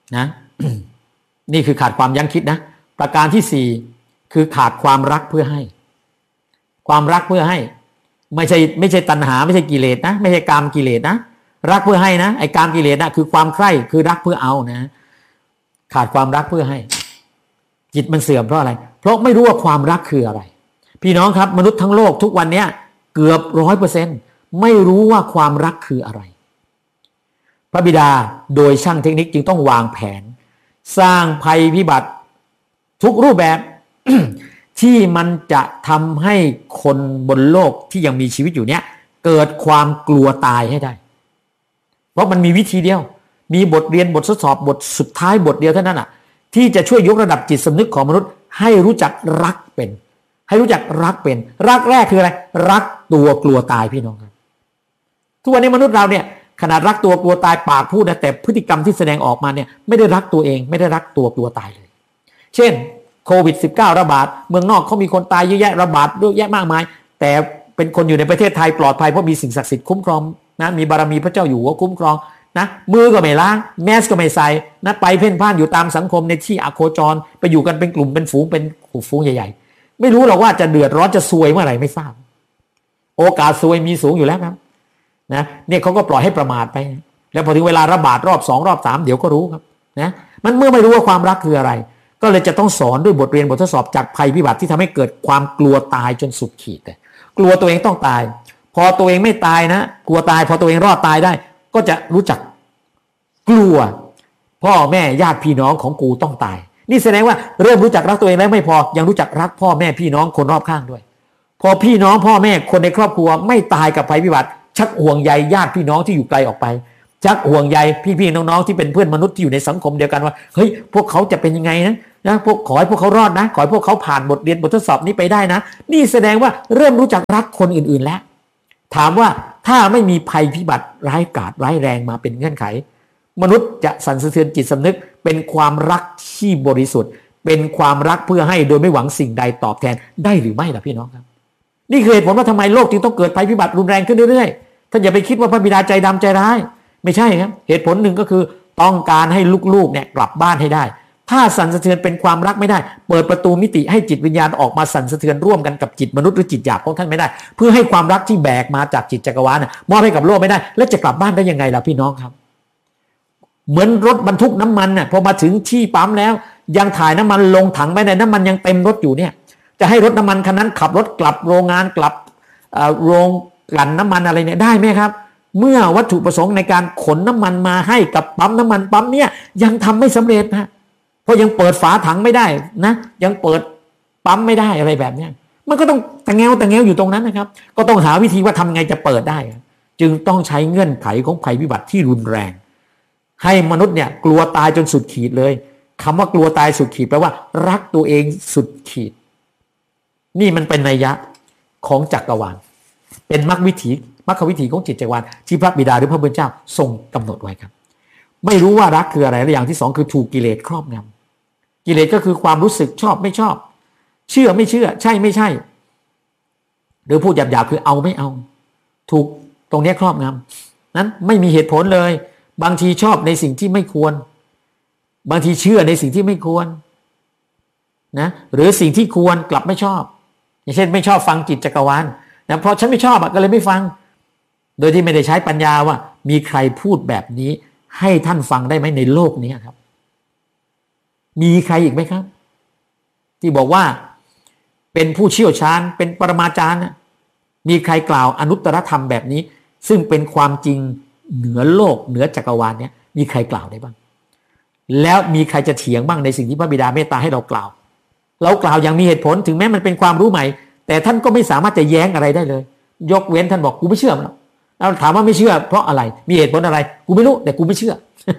นะ นี่คือขาดความยั้งคิดนะประการที่สี่คือขาดความรักเพื่อให้ความรักเพื่อให้ไม่ใช่ไม่ใช่ตัณหาไม่ใช่กิเลสนะไม่ใช่กามกิเลสนะรักเพื่อให้นะไอ้กามกิเลสนะคือความใคร่คือรักเพื่อเอานะขาดความรักเพื่อให้จิตมันเสื่อมเพราะอะไรเพราะไม่รู้ว่าความรักคืออะไรพี่น้องครับมนุษย์ทั้งโลกทุกวันนี้เกือบร้อยเปอร์เซ็นต์ไม่รู้ว่าความรักคืออะไรพระบิดาโดยช่างเทคนิคจึงต้องวางแผนสร้างภัยพิบัติทุกรูปแบบ ที่มันจะทำให้คนบนโลกที่ยังมีชีวิตอยู่เนี้ยเกิดความกลัวตายให้ได้เพราะมันมีวิธีเดียวมีบทเรียนบททดสอบบทสุดท้ายบทเดียวเท่านั้นอ่ะที่จะช่วยยกระดับจิตสำนึกของมนุษย์ให้รู้จักรักเป็นให้รู้จักรักเป็นรักแรกคืออะไรรักตัวกลัวตายพี่น้องครับทุกวันนี้มนุษย์เราเนี่ยขนาดรักตัวกลัวตายปากพูดนะแต่พฤติกรรมที่แสดงออกมาเนี่ยไม่ได้รักตัวเองไม่ได้รักตัวกลัวตายเลยเช่นโควิด สิบเก้า ระบาดเมืองนอกเขามีคนตายเยอะแยะระบาดเยอะแยะมากมายแต่เป็นคนอยู่ในประเทศไทยปลอดภัยเพราะมีสิ่งศักดิ์สิทธิ์คุ้มครองนะมีบารมีพระเจ้าอยู่หัวคุ้มครองนะมือก็ไม่ล้างแมสก็ไม่ใส่นะไปเพ่นพ่านอยู่ตามสังคมในที่อโคจรไปอยู่กันเป็นกลุ่มเป็นฝูงเป็นฝูงใหญ่ๆไม่รู้หรอกว่าจะเดือดร้อนจะซวยเมื่อไหร่ไม่ทราบโอกาสซวยมีสูงอยู่แล้วครับนะเนี่ยเขาก็ปล่อยให้ประมาทไปแล้วพอถึงเวลาระบาดรอบสองรอบสามเดี๋ยวก็รู้ครับนะมันเมื่อไม่รู้ว่าความรักคืออะไรก็เลยจะต้องสอนด้วยบทเรียนบททดสอบจากภัยพิบัติที่ทำให้เกิดความกลัวตายจนสุดขีดเลยกลัวตัวเองต้องตายพอตัวเองไม่ตายนะกลัวตายพอตัวเองรอดตายได้ก็จะรู้จักกลัวพ่อแม่ญาติพี่น้องของกูต้องตายนี่แสดงว่าเริ่มรู้จักรักตัวเองแล้วไม่พอยังรู้จักรักพ่อแม่พี่น้องคนรอบข้างด้วยพอพี่น้องพ่อแม่คนในครอบครัวไม่ตายกับภัยพิบัติชักห่วงใยญาติพี่น้องที่อยู่ไกลออกไปชักห่วงใยพี่ๆน้องๆที่เป็นเพื่อนมนุษย์ที่อยู่ในสังคมเดียวกันว่าเฮ้ยพวกเขาจะเป็นยังไงนะนะพวกขอให้พวกเขารอดนะขอให้พวกเขาผ่านบทเรียนบททดสอบนี้ไปได้นะนี่แสดงว่าเริ่มรู้จักรักคนอื่นๆแล้วถามว่าถ้าไม่มีภัยพิบัติร้ายกาจร้ายแรงมาเป็นเงื่อนไขมนุษย์จะสั่นสะเทือนจิตสำนึกเป็นความรักที่บริสุทธิ์เป็นความรักเพื่อให้โดยไม่หวังสิ่งใดตอบแทนได้หรือไม่ล่ะพี่น้องครับนี่คือเหตุผลว่าทำไมโลกจึงต้องเกิดภัยพิบัติรุนแรงขึ้นเรื่อยๆท่านอย่าไปคิดว่าพระบิดาใจดำใจร้ายไม่ใช่ครับเหตุผลหนึ่งก็คือต้องการให้ลูกๆเนี่ยกลับบ้านให้ได้ถ้าสั่นสะเทือนเป็นความรักไม่ได้เปิดประตูมิติให้จิตวิญญาณออกมาสั่นสะเทือนร่วมกันกับจิตมนุษย์หรือจิตหยาบของท่านไม่ได้เพื่อให้ความรักที่แบกมาจากจิตจักรวาลน่ะมอบให้กับโลกไม่ได้แล้วจะกลับบ้านได้ยังไงล่ะพี่น้องครับเหมือนรถบรรทุกน้ำมันน่ะพอมาถึงที่ปั๊มแล้วยังถ่ายน้ำมันลงถังไม่ได้น้ำมันยังเต็มรถอยู่เนี่ยจะให้รถน้ำมันคันนั้นขับรถกลับโรงงานกลับโรงกลั่นน้ำมันอะไรเนี่ยได้ไหมครับเมื่อวัตถุประสงค์ในการขนน้ำมันมาให้กับปั๊มน้ำมันปั๊มเนี่ยยังทำไม่สำเร็จนะเพราะยังเปิดฝาถังไม่ได้นะยังเปิดปั๊มไม่ได้อะไรแบบนี้มันก็ต้องตะแงวตะแงวอยู่ตรงนั้นนะครับก็ต้องหาวิธีว่าทำไงจะเปิดได้จึงต้องใช้เงื่อนไขของภัยพิบัติที่รุนแรงให้มนุษย์เนี่ยกลัวตายจนสุดขีดเลยคำว่ากลัวตายสุดขีดแปลว่ารักตัวเองสุดขีดนี่มันเป็นนัยยะของจักรวาลเป็นมรรควิถีมรรควิถีของจิตจักรวาลที่พระบิดาหรือพระพุทธเจ้าทรงกำหนดไว้ครับไม่รู้ว่ารักคืออะไรและอย่างที่สองคือถูกกิเลสครอบงำกิเลสก็คือความรู้สึกชอบไม่ชอบเชื่อไม่เชื่อใช่ไม่ใช่หรือพูดหยาบๆคือเอาไม่เอาถูกตรงนี้ครอบงำนั้นไม่มีเหตุผลเลยบางทีชอบในสิ่งที่ไม่ควรบางทีเชื่อในสิ่งที่ไม่ควรนะหรือสิ่งที่ควรกลับไม่ชอบอย่างเช่นไม่ชอบฟังจิตจักรวาลนะเพราะฉันไม่ชอบก็เลยไม่ฟังโดยที่ไม่ได้ใช้ปัญญาว่ามีใครพูดแบบนี้ให้ท่านฟังได้ไหมในโลกนี้ครับมีใครอีกไหมครับที่บอกว่าเป็นผู้เชี่ยวชาญเป็นปรมาจารย์มีใครกล่าวอนุตตรธรรมแบบนี้ซึ่งเป็นความจริงเหนือโลกเหนือจักรวาลเนี่ยมีใครกล่าวได้บ้างแล้วมีใครจะเถียงบ้างในสิ่งที่พระบิดาเมตตาให้เรากล่าวเรากล่าวอย่างมีเหตุผลถึงแม้มันเป็นความรู้ใหม่แต่ท่านก็ไม่สามารถจะแย้งอะไรได้เลยยกเว้นท่านบอกกูไม่เชื่อมันเราถามว่าไม่เชื่อเพราะอะไรมีเหตุผลอะไรกูไม่รู้แต่กูไม่เชื่อ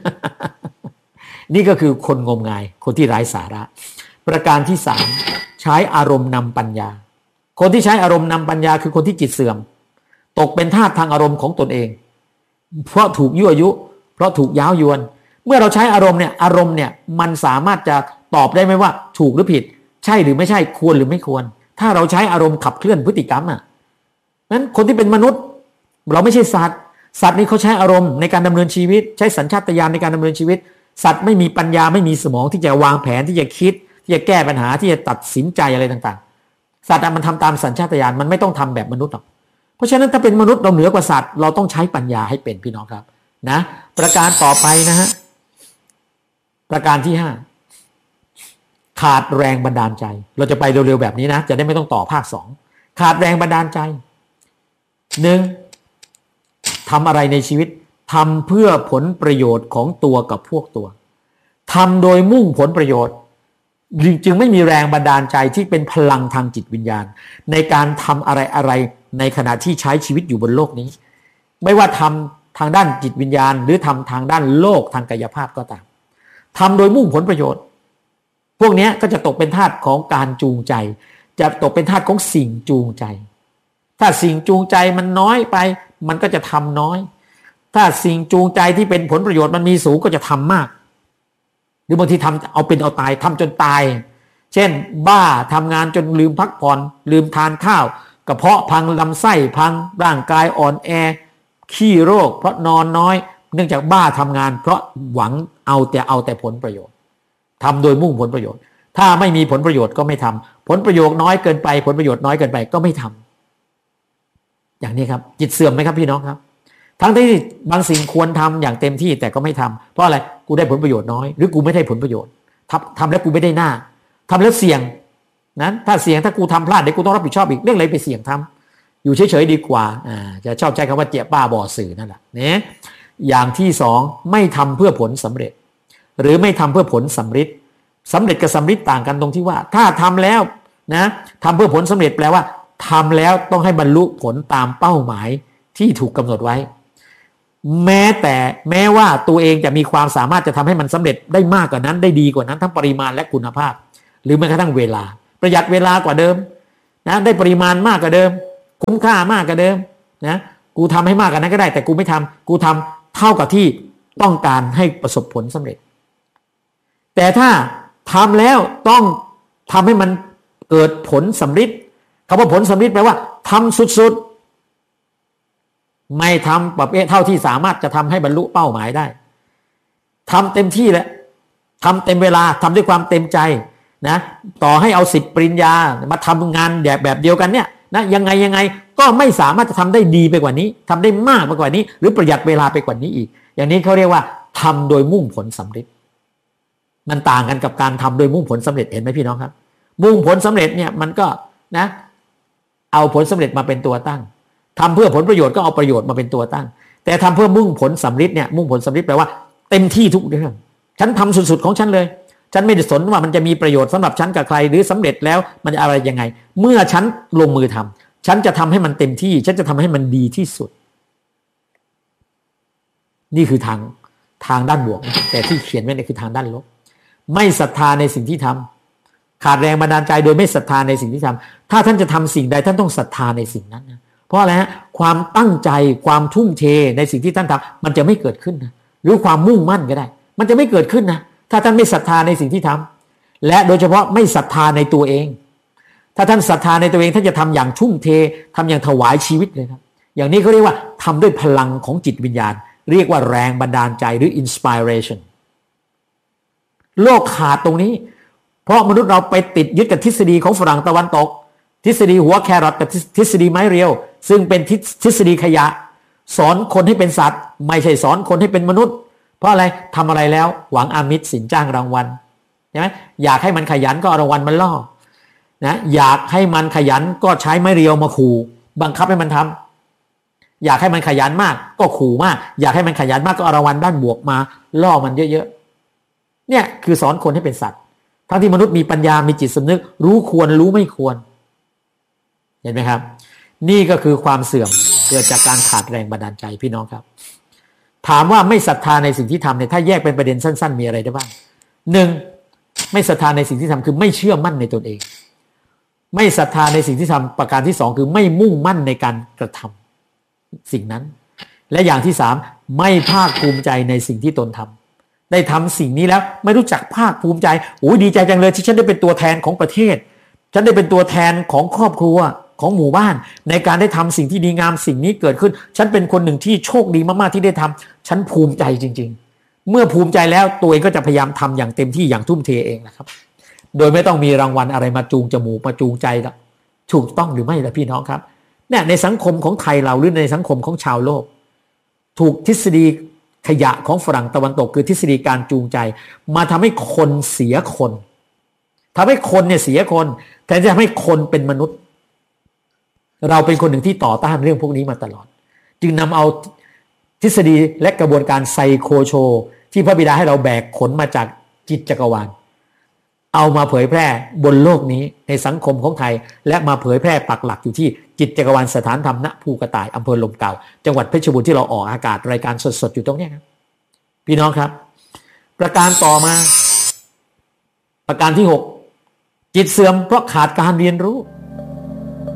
นี่ก็คือคนงมงายคนที่ไร้สาระประการที่สามใช้อารมณ์นำปัญญาคนที่ใช้อารมณ์นำปัญญาคือคนที่จิตเสื่อมตกเป็นทาสทางอารมณ์ของตนเองเพราะถูกยั่วยุเพราะถูกย้าวยวนเมื่อเราใช้อารมณ์เนี่ยอารมณ์เนี่ยมันสามารถจะตอบได้ไหมว่าถูกหรือผิดใช่หรือไม่ใช่ควรหรือไม่ควรถ้าเราใช้อารมณ์ขับเคลื่อนพฤติกรรมอ่ะนั้นคนที่เป็นมนุษย์เราไม่ใช่สัตว์สัตว์นี่เขาใช้อารมณ์ในการดำเนินชีวิตใช้สัญชาตญาณในการดำเนินชีวิตสัตว์ไม่มีปัญญาไม่มีสมองที่จะวางแผนที่จะคิดที่จะแก้ปัญหาที่จะตัดสินใจอะไรต่างๆสัตว์มันทำตามสัญชาตญาณมันไม่ต้องทำแบบมนุษย์หรอกเพราะฉะนั้นถ้าเป็นมนุษย์เราเหนือกว่าสัตว์เราต้องใช้ปัญญาให้เป็นพี่น้องครับนะประการต่อไปนะฮะประการที่ห้าขาดแรงบันดาลใจเราจะไปเร็วๆแบบนี้นะจะได้ไม่ต้องต่อภาคสองขาดแรงบันดาลใจหนึ่งทำอะไรในชีวิตทำเพื่อผลประโยชน์ของตัวกับพวกตัวทำโดยมุ่งผลประโยชน์จึงไม่มีแรงบันดาลใจที่เป็นพลังทางจิตวิญญาณในการทำอะไรอะไรในขณะที่ใช้ชีวิตอยู่บนโลกนี้ไม่ว่าทำทางด้านจิตวิญญาณหรือทำทางด้านโลกทางกายภาพก็ตามทำโดยมุ่งผลประโยชน์พวกนี้ก็จะตกเป็นทาสของการจูงใจจะตกเป็นทาสของสิ่งจูงใจถ้าสิ่งจูงใจมันน้อยไปมันก็จะทำน้อยถ้าสิ่งจูงใจที่เป็นผลประโยชน์มันมีสูงก็จะทำมากหรือบางทีทำเอาเป็นเอาตายทำจนตายเช่นบ้าทำงานจนลืมพักผ่อนลืมทานข้าวกระเพาะพังลำไส้พังร่างกายอ่อนแอขี้โรคเพราะนอนน้อยเนื่องจากบ้าทำงานเพราะหวังเอาแต่เอาแต่ผลประโยชน์ทำโดยมุ่งผลประโยชน์ถ้าไม่มีผลประโยชน์ก็ไม่ทำผลประโยชน์น้อยเกินไปผลประโยชน์น้อยเกินไปก็ไม่ทำอย่างนี้ครับจิตเสื่อมไหมครับพี่น้องครับทั้งที่บางสิ่งควรทำอย่างเต็มที่แต่ก็ไม่ทำเพราะอะไรกูได้ผลประโยชน์น้อยหรือกูไม่ได้ผลประโยชน์ทำทำแล้วกูไม่ได้หน้าทำแล้วเสี่ยงนั้นถ้าเสี่ยงถ้ากูทำพลาดเดี๋ยวกูต้องรับผิดชอบอีกเรื่องอะไรไปเสี่ยงทำอยู่เฉยๆดีกว่าอ่าจะชอบใช้คำว่าเจี๊ยบบ้าบอสื่อนั่นแหละเนี่ยอย่างที่สองไม่ทำเพื่อผลสำเร็จหรือไม่ทำเพื่อผลสำฤทธิ์สำเร็จกับสำฤทธิ์ต่างกันตรงที่ว่าถ้าทำแล้วนะทำเพื่อผลสำเร็จแปลว่าทำแล้วต้องให้บรรลุผลตามเป้าหมายที่ถูกกำหนดไว้แม้แต่แม้ว่าตัวเองจะมีความสามารถจะทำให้มันสำเร็จได้มากกว่านั้นได้ดีกว่านั้นทั้งปริมาณและคุณภาพหรือแม้กระทั่งเวลาประหยัดเวลากว่าเดิมนะได้ปริมาณมากกว่าเดิมคุ้มค่ามากกว่าเดิมนะกูทำให้มากกว่านั้นก็ได้แต่กูไม่ทำกูทำเท่ากับที่ต้องการให้ประสบผลสำเร็จแต่ถ้าทำแล้วต้องทำให้มันเกิดผลสำฤทธิ์คำว่าผลสำฤทธิ์แปลว่าทำสุดๆไม่ทำประเภทเท่าที่สามารถจะทำให้บรรลุเป้าหมายได้ทำเต็มที่แหละทำเต็มเวลาทำด้วยความเต็มใจนะต่อให้เอาสิทธิ์ปริญญามาทำงานแบบแบบเดียวกันเนี่ยนะยังไงยังไงก็ไม่สามารถจะทำได้ดีไปกว่านี้ทำได้มากไปกว่านี้หรือประหยัดเวลาไปกว่านี้อีกอย่างนี้เขาเรียกว่าทำโดยมุ่งผลสำเร็จมันต่างกันกับการทำโดยมุ่งผลสำเร็จเห็นไหมพี่น้องครับมุ่งผลสำเร็จเนี่ยมันก็นะเอาผลสำเร็จมาเป็นตัวตั้งทำเพื่อผลประโยชน์ก็เอาประโยชน์มาเป็นตัวตั้งแต่ทำเพื่อมุ่งผลสำเร็จเนี่ยมุ่งผลสำเร็จแปลว่าเต็มที่ทุกเรื่องฉันทำสุดๆของฉันเลยฉันไม่ได้สนว่ามันจะมีประโยชน์สำหรับฉันกับใครหรือสำเร็จแล้วมันจะอะไรยังไงเมื่อฉันลงมือทำฉันจะทำให้มันเต็มที่ฉันจะทำให้มันดีที่สุดนี่คือทางทางด้านบวกแต่ที่เขียนไว้เนี่ยคือทางด้านลบไม่ศรัทธาในสิ่งที่ทำขาดแรงบันดาลใจโดยไม่ศรัทธาในสิ่งที่ทำถ้าท่านจะทำสิ่งใดท่านต้องศรัทธาในสิ่งนั้นนะเพราะอะไรฮะความตั้งใจความทุ่มเทในสิ่งที่ท่านทำมันจะไม่เกิดขึ้นนะหรือความมุ่งมั่นก็ได้มันจะไม่เกิดขึ้นนะถ้าท่านไม่ศรัทธาในสิ่งที่ทำและโดยเฉพาะไม่ศรัทธาในตัวเองถ้าท่านศรัทธาในตัวเองท่านจะทำอย่างทุ่มเททำอย่างถวายชีวิตเลยครับอย่างนี้เขาเรียกว่าทำด้วยพลังของจิตวิญญาณเรียกว่าแรงบันดาลใจหรือ inspiration โลกขาดตรงนี้เพราะมนุษย์เราไปติดยึดกับทฤษฎีของฝรั่งตะวันตกทฤษฎีหัวแครอทกับทฤษฎีไม้เรียวซึ่งเป็นทฤษฎีขยะสอนคนให้เป็นสัตว์ไม่ใช่สอนคนให้เป็นมนุษย์เพราะอะไรทำอะไรแล้วหวังอามิตรสินจ้างรางวัลใช่ไหมอยากให้มันขยันก็เอารางวัลมันล่อนะอยากให้มันขยันก็ใช้ไม้เรียวมาขู่บังคับให้มันทำอยากให้มันขยันมากก็ขู่มากอยากให้มันขยันมากก็เอารางวัลด้านบวกมาล่อมันเยอะๆเนี่ยคือสอนคนให้เป็นสัตว์ทั้งที่มนุษย์มีปัญญามีจิตสำนึกรู้ควรรู้ไม่ควรเห็นไหมครับนี่ก็คือความเสื่อมเกิดจากการขาดแรงบันดาลใจพี่น้องครับถามว่าไม่ศรัทธาในสิ่งที่ทำเนี่ยถ้าแยกเป็นประเด็นสั้นๆมีอะไรได้บ้างหนึ่งไม่ศรัทธาในสิ่งที่ทำคือไม่เชื่อมั่นในตนเองไม่ศรัทธาในสิ่งที่ทำประการที่สองคือไม่มุ่งมั่นในการกระทำสิ่งนั้นและอย่างที่สามไม่ภาคภูมิใจในสิ่งที่ตนทำได้ทำสิ่งนี้แล้วไม่รู้จักภาคภูมิใจโอ้ยดีใจจังเลยที่ฉันได้เป็นตัวแทนของประเทศฉันได้เป็นตัวแทนของครอบครัวของหมู่บ้านในการได้ทำสิ่งที่ดีงามสิ่งนี้เกิดขึ้นฉันเป็นคนหนึ่งที่โชคดีมากๆที่ได้ทำฉันภูมิใจจริงๆเมื่อภูมิใจแล้วตัวเองก็จะพยายามทำอย่างเต็มที่อย่างทุ่มเทเองนะครับโดยไม่ต้องมีรางวัลอะไรมาจูงจมูกมาจูงใจแล้วถูกต้องหรือไม่ล่ะพี่น้องครับเนี่ยในสังคมของไทยเราหรือในสังคมของชาวโลกถูกทฤษฎีขยะของฝรั่งตะวันตกคือทฤษฎีการจูงใจมาทำให้คนเสียคนทำให้คนเนี่ยเสียคนแทนที่จะทำให้คนเป็นมนุษย์เราเป็นคนหนึ่งที่ต่อต้านเรื่องพวกนี้มาตลอดจึงนำเอาทฤษฎีและกระบวนการไซโคโชที่พระบิดาให้เราแบกขนมาจากจิตจักรวาลเอามาเผยแพร่บนโลกนี้ในสังคมของไทยและมาเผยแพร่ปักหลักอยู่ที่จิตจักรวาลสถานธรรมณภูกระต่ายอำเภอลมเก่าจังหวัดเพชรบูรณ์ที่เราออกอากาศรายการสดๆอยู่ตรงนี้ครับพี่น้องครับประการต่อมาประการที่หกจิตเสื่อมเพราะขาดการเรียนรู้